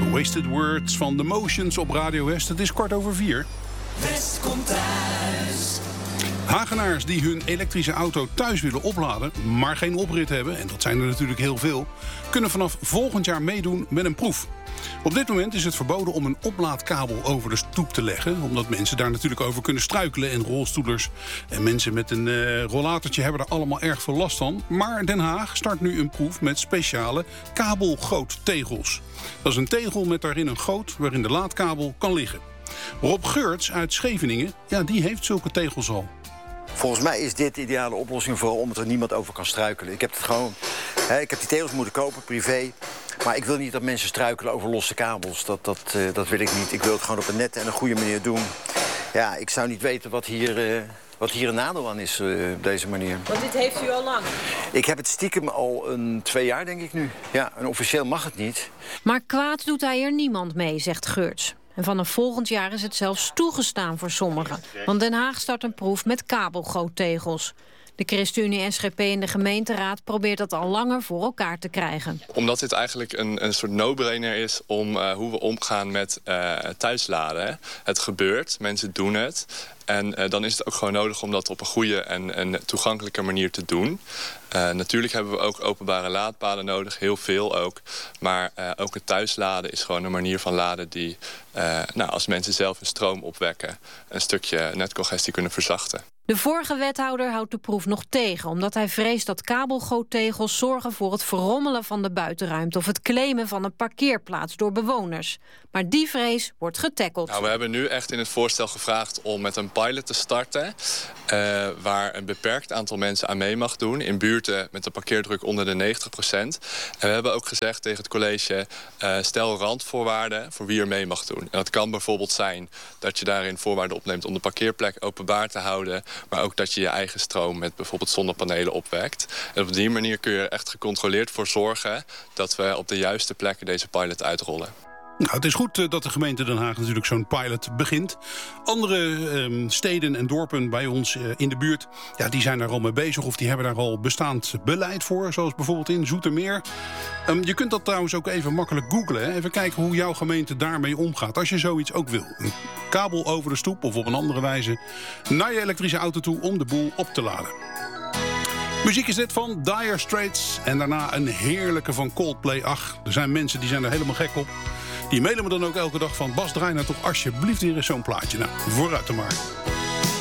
Wasted Words van The Motions op Radio West. Het is 4:15. West komt thuis. Hagenaars die hun elektrische auto thuis willen opladen, maar geen oprit hebben, en dat zijn er natuurlijk heel veel, kunnen vanaf volgend jaar meedoen met een proef. Op dit moment is het verboden om een oplaadkabel over de stoep te leggen, omdat mensen daar natuurlijk over kunnen struikelen en rolstoelers en mensen met een rollatortje hebben er allemaal erg veel last van. Maar Den Haag start nu een proef met speciale kabelgoottegels. Dat is een tegel met daarin een goot waarin de laadkabel kan liggen. Rob Geurts uit Scheveningen, ja, die heeft zulke tegels al. Volgens mij is dit de ideale oplossing, vooral omdat er niemand over kan struikelen. Ik heb die tegels moeten kopen, privé. Maar ik wil niet dat mensen struikelen over losse kabels. Dat wil ik niet. Ik wil het gewoon op een nette en een goede manier doen. Ja, ik zou niet weten wat hier een nadeel aan is op deze manier. Want dit heeft u al lang? Ik heb het stiekem al 2 jaar, denk ik nu. Ja, en officieel mag het niet. Maar kwaad doet hij er niemand mee, zegt Geurts. En vanaf volgend jaar is het zelfs toegestaan voor sommigen. Want Den Haag start een proef met kabelgoottegels. De ChristenUnie, SGP en de gemeenteraad probeert dat al langer voor elkaar te krijgen. Omdat dit eigenlijk een soort no-brainer is om hoe we omgaan met thuisladen. Het gebeurt, mensen doen het. En dan is het ook gewoon nodig om dat op een goede en toegankelijke manier te doen. Natuurlijk hebben we ook openbare laadpalen nodig, heel veel ook. Maar ook het thuisladen is gewoon een manier van laden die, als mensen zelf hun stroom opwekken, een stukje netcongestie kunnen verzachten. De vorige wethouder houdt de proef nog tegen, omdat hij vreest dat kabelgoottegels zorgen voor het verrommelen van de buitenruimte of het claimen van een parkeerplaats door bewoners. Maar die vrees wordt getackeld. Nou, we hebben nu echt in het voorstel gevraagd om met een pilot te starten, waar een beperkt aantal mensen aan mee mag doen, in buurten met een parkeerdruk onder de 90%. En we hebben ook gezegd tegen het college, stel randvoorwaarden voor wie er mee mag doen. En dat kan bijvoorbeeld zijn dat je daarin voorwaarden opneemt om de parkeerplek openbaar te houden, maar ook dat je je eigen stroom met bijvoorbeeld zonnepanelen opwekt. En op die manier kun je er echt gecontroleerd voor zorgen dat we op de juiste plekken deze pilot uitrollen. Nou, het is goed dat de gemeente Den Haag natuurlijk zo'n pilot begint. Andere steden en dorpen bij ons in de buurt, ja, die zijn daar al mee bezig of die hebben daar al bestaand beleid voor, zoals bijvoorbeeld in Zoetermeer. Je kunt dat trouwens ook even makkelijk googlen. Hè? Even kijken hoe jouw gemeente daarmee omgaat, als je zoiets ook wil. Een kabel over de stoep of op een andere wijze naar je elektrische auto toe om de boel op te laden. Muziek is dit van Dire Straits en daarna een heerlijke van Coldplay. Ach, er zijn mensen die zijn er helemaal gek op. Die mailen me dan ook elke dag van: Bas, draai nou toch alsjeblieft weer eens zo'n plaatje. Nou, vooruit dan maar.